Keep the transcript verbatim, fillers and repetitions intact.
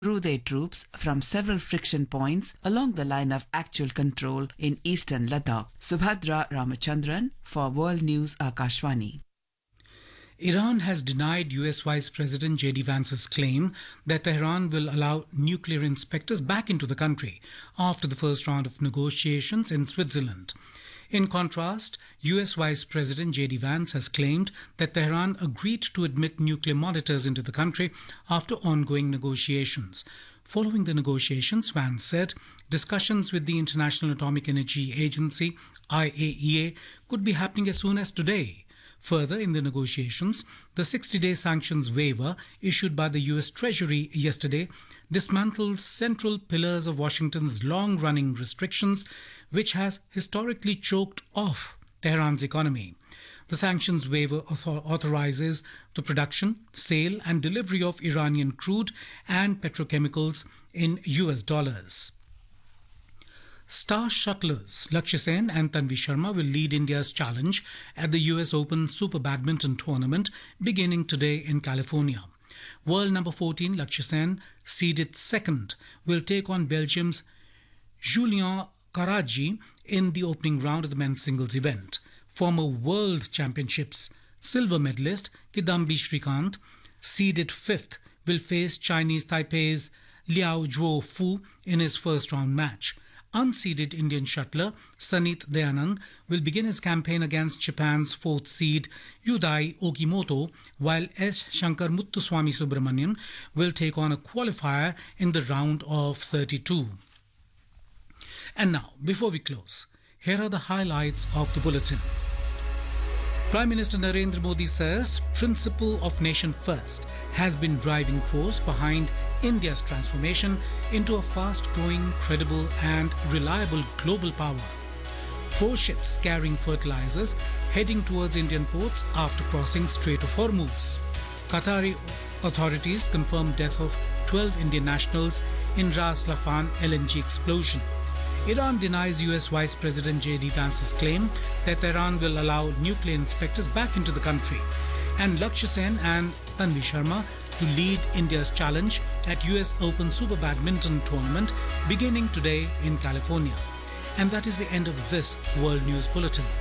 withdrew their troops from several friction points along the line of actual control in eastern Ladakh. Subhadra Ramachandran for World News Akashvani. Iran has denied U S Vice President J D Vance's claim that Tehran will allow nuclear inspectors back into the country after the first round of negotiations in Switzerland. In contrast, U S Vice President J D Vance has claimed that Tehran agreed to admit nuclear monitors into the country after ongoing negotiations. Following the negotiations, Vance said discussions with the International Atomic Energy Agency, I A E A, could be happening as soon as today. Further, in the negotiations, the sixty-day sanctions waiver issued by the U S Treasury yesterday dismantles central pillars of Washington's long-running restrictions, which has historically choked off Tehran's economy. The sanctions waiver author- authorizes the production, sale and delivery of Iranian crude and petrochemicals in U S dollars. Star shuttlers Lakshya Sen and Tanvi Sharma will lead India's challenge at the U S Open Super Badminton Tournament beginning today in California. World number fourteen Lakshya Sen, seeded second, will take on Belgium's Julien Karaji in the opening round of the men's singles event. Former World Championships silver medalist Kidambi Srikanth, seeded fifth, will face Chinese Taipei's Liao Zhuo Fu in his first round match. Unseeded Indian shuttler Sanit Dayanand will begin his campaign against Japan's fourth seed Yudai Ogimoto, while S. Shankar Muttuswamy Subramanian will take on a qualifier in the round of thirty-two. And now, before we close, here are the highlights of the bulletin. Prime Minister Narendra Modi says principle of nation first has been driving force behind India's transformation into a fast-growing, credible and reliable global power. Four ships carrying fertilizers heading towards Indian ports after crossing Strait of Hormuz. Qatari authorities confirmed death of twelve Indian nationals in Ras Laffan L N G explosion. Iran denies U S Vice President J D Vance's claim that Iran will allow nuclear inspectors back into the country. And Lakshya Sen and Tanvi Sharma to lead India's challenge at U S Open Super Badminton Tournament beginning today in California. And that is the end of this World News Bulletin.